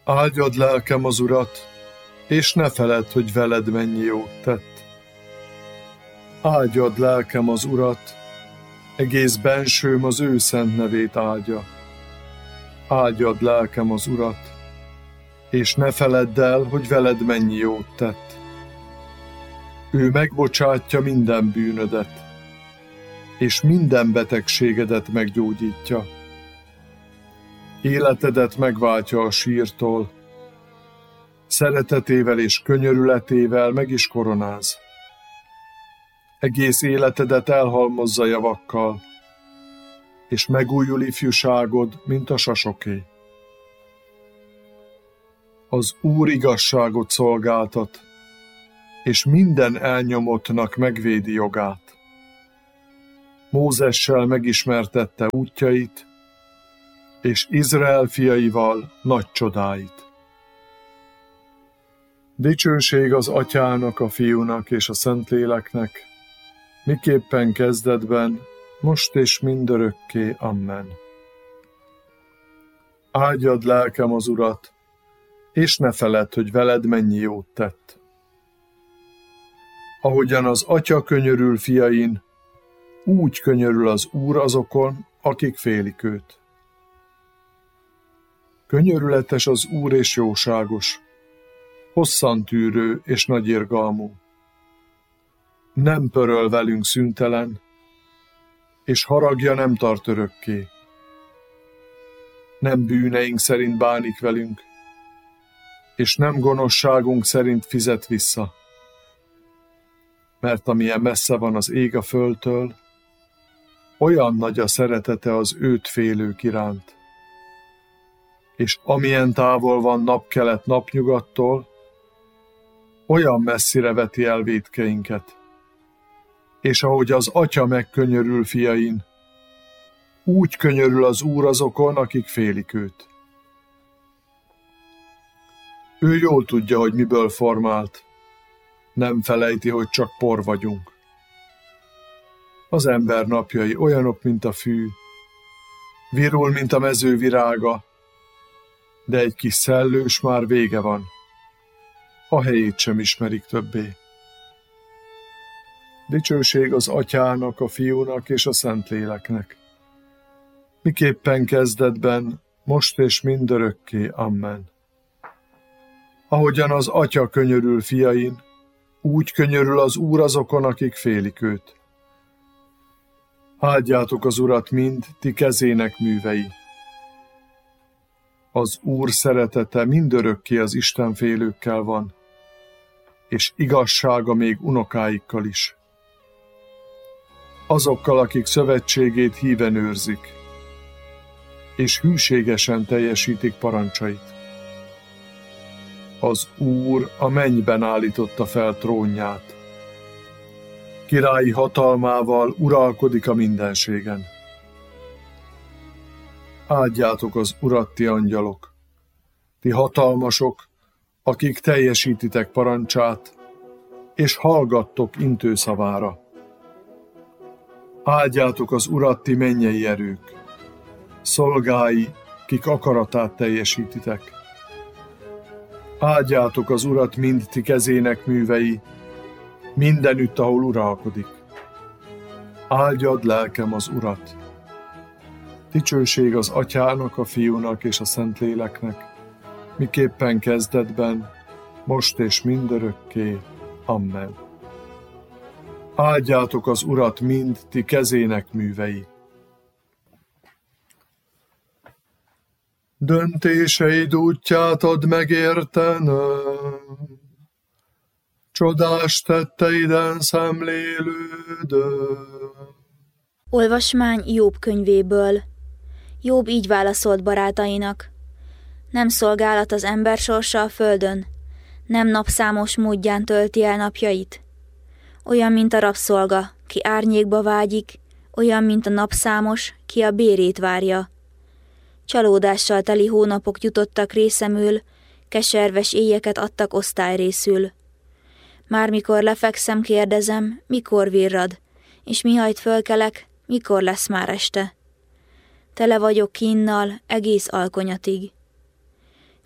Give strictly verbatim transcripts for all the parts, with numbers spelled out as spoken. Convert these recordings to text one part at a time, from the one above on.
Áldjad lelkem az Urat, és ne feledd, hogy veled mennyi jót tett. Áldjad lelkem az Urat, egész bensőm az ő szent nevét áldja. Áldjad lelkem az Urat, és ne feledd el, hogy veled mennyi jót tett. Ő megbocsátja minden bűnödet, és minden betegségedet meggyógyítja. Életedet megváltja a sírtól, szeretetével és könyörületével meg is koronáz. Egész életedet elhalmozza javakkal, és megújul ifjúságod, mint a sasoké. Az Úr igazságot szolgáltat, és minden elnyomottnak megvédi jogát. Mózessel megismertette útjait, és Izrael fiaival nagy csodáit. Dicsőség az Atyának, a Fiúnak és a Szentléleknek, miképpen kezdetben, most és mindörökké. Amen. Áldjad lelkem az Urat, és ne feledd, hogy veled mennyi jót tett. Ahogyan az Atya könyörül fiain, úgy könyörül az Úr azokon, akik félik őt. Könyörületes az Úr és jóságos, hosszantűrő és nagyirgalmú. Nem pöröl velünk szüntelen, és haragja nem tart örökké. Nem bűneink szerint bánik velünk, és nem gonoszságunk szerint fizet vissza. Mert amilyen messze van az ég a földtől, olyan nagy a szeretete az őt félők iránt. És amilyen távol van napkelet napnyugattól, olyan messzire veti el vétkeinket. És ahogy az Atya megkönyörül fiain, úgy könyörül az Úr azokon, akik félik őt. Ő jól tudja, hogy miből formált, nem felejti, hogy csak por vagyunk. Az ember napjai olyanok, mint a fű, virul, mint a mező virága, de egy kis szellős már vége van, a helyét sem ismerik többé. Dicsőség az Atyának, a Fiúnak és a Szentléleknek, miképpen kezdetben, most és mindörökké. Amen. Ahogyan az Atya könyörül fiain, úgy könyörül az Úr azokon, akik félik őt. Áldjátok az Urat mind, ti kezének művei. Az Úr szeretete mindörökké az istenfélőkkel van, és igazsága még unokáikkal is. Azokkal, akik szövetségét híven őrzik, és hűségesen teljesítik parancsait. Az Úr a mennyben állította fel trónját. Királyi hatalmával uralkodik a mindenségen. Áldjátok az Urat, ti angyalok, ti hatalmasok, akik teljesítitek parancsát, és hallgattok intőszavára. Áldjátok az Urat, ti mennyei erők, szolgái, kik akaratát teljesítitek. Áldjátok az Urat mind ti kezének művei, mindenütt, ahol uralkodik. Áldjad lelkem az Urat. Dicsőség az Atyának, a Fiúnak és a Szentléleknek, miképpen kezdetben, most és mindörökké. Amen. Áldjátok az Urat mind ti kezének művei. Döntéseid útját add megértenem, csodás tetteiden szemlélődöm. Olvasmány Jobb könyvéből. Jobb így válaszolt barátainak: nem szolgálat az ember sorsa a földön, nem napszámos módján tölti el napjait. Olyan, mint a rabszolga, ki árnyékba vágyik, olyan, mint a napszámos, ki a bérét várja. Csalódással teli hónapok jutottak részemül, keserves éjeket adtak osztályrészül. Már mikor lefekszem, kérdezem, mikor virrad, és mihajt fölkelek, mikor lesz már este. Tele vagyok kínnal egész alkonyatig.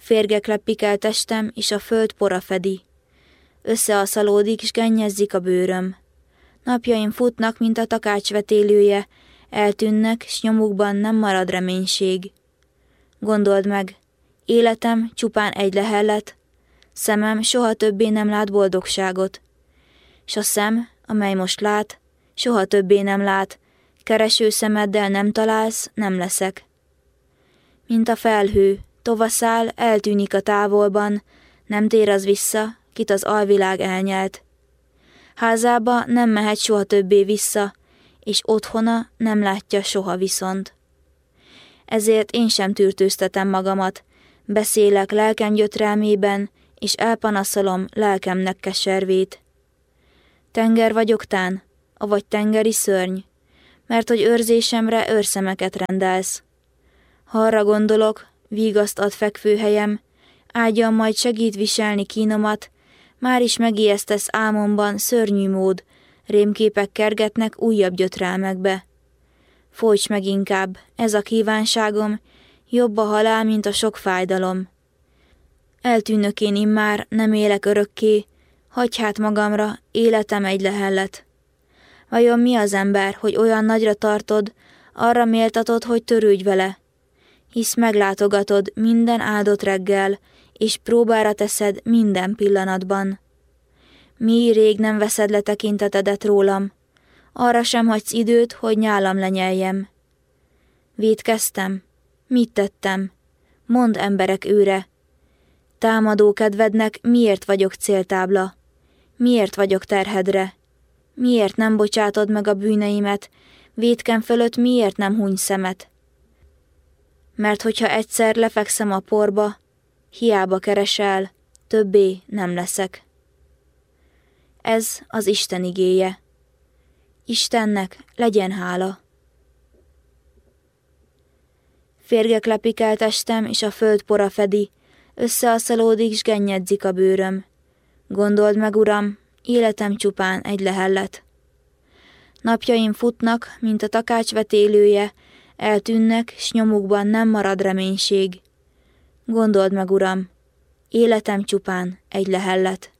Férgek lepik el testem, és a föld pora fedi. Összeaszalódik, s gennyezzik a bőröm. Napjaim futnak, mint a takács vetélője, eltűnnek, s nyomukban nem marad reménység. Gondold meg, életem csupán egy lehellet, szemem soha többé nem lát boldogságot. S a szem, amely most lát, soha többé nem lát, kereső szemeddel nem találsz, nem leszek. Mint a felhő, tovaszál, eltűnik a távolban, nem tér az vissza, kit az alvilág elnyelt. Házába nem mehet soha többé vissza, és otthona nem látja soha viszont. Ezért én sem tűrtőztetem magamat, beszélek lelkem gyötrelmében, és elpanaszolom lelkemnek keservét. Tenger vagyok tán, avagy tengeri szörny, mert hogy őrzésemre őrszemeket rendelsz. Ha arra gondolok, vígaszt ad fekvőhelyem, ágyam majd segít viselni kínomat, már is megijesztesz álmomban szörnyű mód, rémképek kergetnek újabb gyötrelmekbe. Folyts meg inkább, ez a kívánságom, jobb a halál, mint a sok fájdalom. Eltűnök én immár, nem élek örökké, hagyj hát magamra, életem egy lehellet. Vajon mi az ember, hogy olyan nagyra tartod, arra méltatod, hogy törődj vele? Hisz meglátogatod minden áldott reggel, és próbára teszed minden pillanatban. Mi rég nem veszed le tekintetedet rólam, arra sem hagysz időt, hogy nyálam lenyeljem. Vétkeztem? Mit tettem? Mondd, emberek őre. Támadó kedvednek miért vagyok céltábla? Miért vagyok terhedre? Miért nem bocsátod meg a bűneimet? Vétkem fölött miért nem huny szemet? Mert hogyha egyszer lefekszem a porba, hiába keresel, többé nem leszek. Ez az Isten igéje. Istennek legyen hála. Férgek lepik el testem, és a föld pora fedi, összeaszalódik, s gennyedzik a bőröm. Gondold meg, Uram, életem csupán egy lehellet. Napjaim futnak, mint a takács vetélője, eltűnnek, s nyomukban nem marad reménység. Gondold meg, Uram, életem csupán egy lehellet.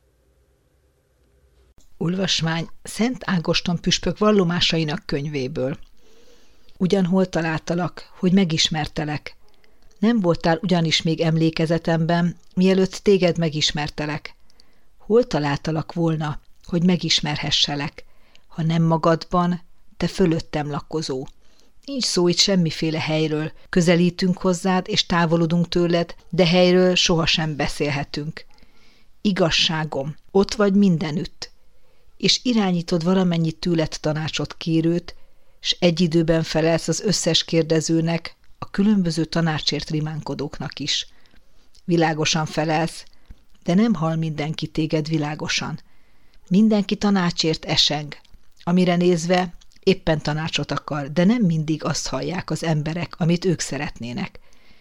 Olvasmány Szent Ágoston püspök vallomásainak könyvéből. Ugyanhol találtalak, hogy megismertelek. Nem voltál ugyanis még emlékezetemben, mielőtt téged megismertelek. Hol találtalak volna, hogy megismerhesselek, ha nem magadban, te fölöttem lakozó. Nincs szó itt semmiféle helyről, közelítünk hozzád és távolodunk tőled, de helyről sohasem beszélhetünk. Igazságom, ott vagy mindenütt, és irányítod valamennyi tőled tanácsot kérőt, s egy időben felelsz az összes kérdezőnek, a különböző tanácsért rimánkodóknak is. Világosan felelsz, de nem hall mindenki téged világosan. Mindenki tanácsért eseng, amire nézve éppen tanácsot akar, de nem mindig azt hallják az emberek, amit ők szeretnének.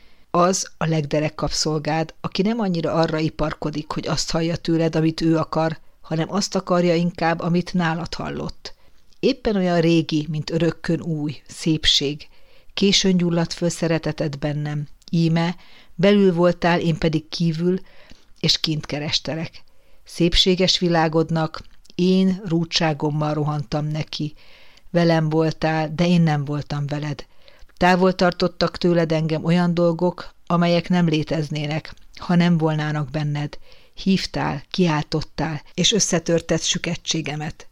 Az a legderekkabb szolgád, aki nem annyira arra iparkodik, hogy azt hallja tőled, amit ő akar, hanem azt akarja inkább, amit nálad hallott. Éppen olyan régi, mint örökkön új, szépség. Későn gyulladt föl szereteted bennem. Íme, belül voltál, én pedig kívül, és kint kerestelek. Szépséges világodnak, én rúdságommal rohantam neki. Velem voltál, de én nem voltam veled. Távol tartottak tőled engem olyan dolgok, amelyek nem léteznének, ha nem volnának benned. Hívtál, kiáltottál, és összetörted sükettségemet.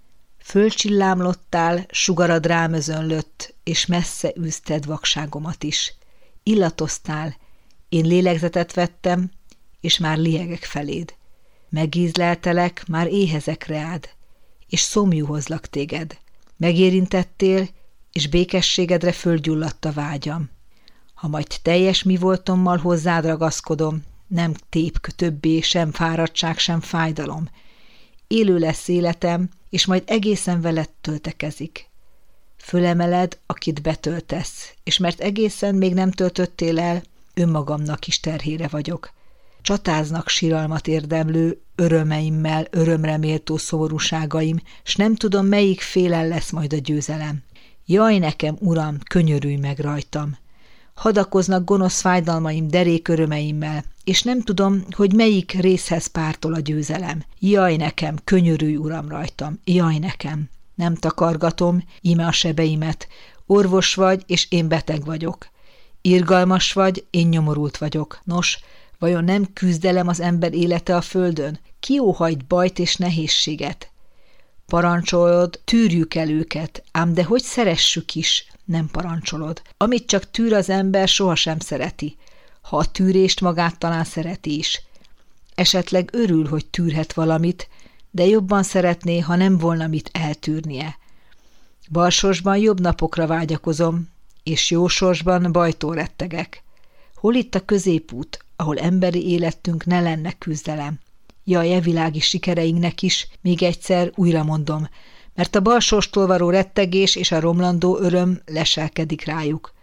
Fölcsillámlottál, sugarad rám özönlött, és messze űzted vakságomat is. Illatoztál, én lélegzetet vettem, és már liegek feléd. Megízleltelek, már éhezek reád, és szomjú hozlak téged. Megérintettél, és békességedre fölgyulladt a vágyam. Ha majd teljes mi voltommal hozzád ragaszkodom, nem tépk többé sem fáradtság, sem fájdalom. Élő lesz életem, és majd egészen veled töltekezik. Fölemeled, akit betöltesz, és mert egészen még nem töltöttél el, önmagamnak is terhére vagyok. Csatáznak siralmat érdemlő örömeimmel, örömre méltó szomorúságaim, s nem tudom, melyik félen lesz majd a győzelem. Jaj nekem, Uram, könyörülj meg rajtam! Hadakoznak gonosz fájdalmaim derék örömeimmel, és nem tudom, hogy melyik részhez pártol a győzelem. Jaj nekem, könyörülj, uram, rajtam, jaj nekem. Nem takargatom, íme a sebeimet. Orvos vagy, és én beteg vagyok. Irgalmas vagy, én nyomorult vagyok. Nos, vajon nem küzdelem az ember élete a földön? Ki óhajt bajt és nehézséget? Parancsolod, tűrjük el őket, ám de hogy szeressük is, nem parancsolod. Amit csak tűr az ember, sohasem szereti. Ha a tűrést magát talán szereti is. Esetleg örül, hogy tűrhet valamit, de jobban szeretné, ha nem volna mit eltűrnie. Balsorsban jobb napokra vágyakozom, és jó sorsban bajtól rettegek. Hol itt a középút, ahol emberi életünk ne lenne küzdelem? Jaj, e világi sikereinknek is, még egyszer újra mondom, mert a balsorstól való rettegés és a romlandó öröm leselkedik rájuk.